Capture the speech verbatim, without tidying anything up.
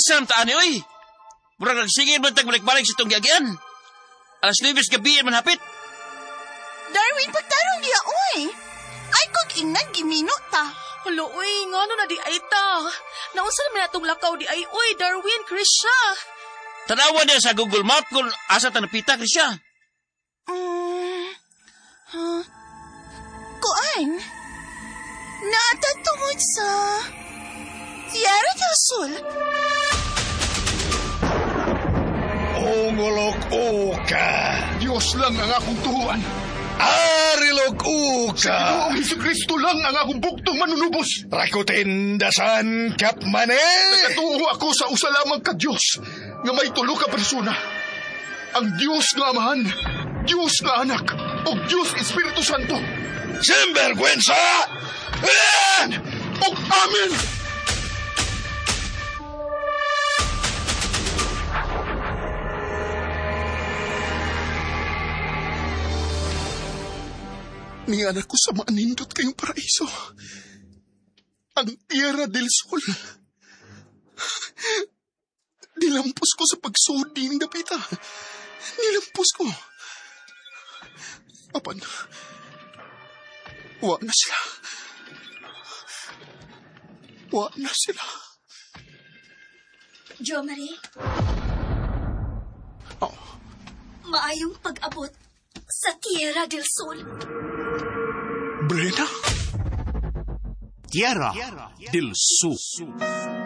Asam taan ni, oy. Murag nagsingin man tag balik-balik sa itong giagian. Alas nuwes gabi man hapit. Darwin, pagtarong niya, oy. Ay, kog ingnan, gimino ta. Hala, uy, nga no na di ay ta. Naunsa naman natong lakaw di ay, uy, Darwin, Krisha. Tanawa niya sa Google Map kung asa ta napita, Krisha. Hmm, huh? Kuan? Natatungod sa Tierra del Sol. Ongolok-oka. Diyos lang ang akong tuhuan. Arilog-uka. Noong Hesus Kristo lang ang akong buktong manunubos. Rakutin dasan kapmane. Nakatuho ako sa usa lamang ka Diyos nga may tulo ka persona. Ang Diyos nga Amahan, Diyos nga Anak, o Diyos Espiritu Santo. Sinvergüenza! Ayan! O amin! Nianak ko sa maanindot kayong paraiso. Ang Tierra del Sol. Nilampos ko sa pagsudi ng dapita. Nilampos ko. Apan, wa na sila. Wa na sila. Jo Marie? Oh. Maayong pag-abot sa Tierra del Sol. Brena? Tierra del Sur.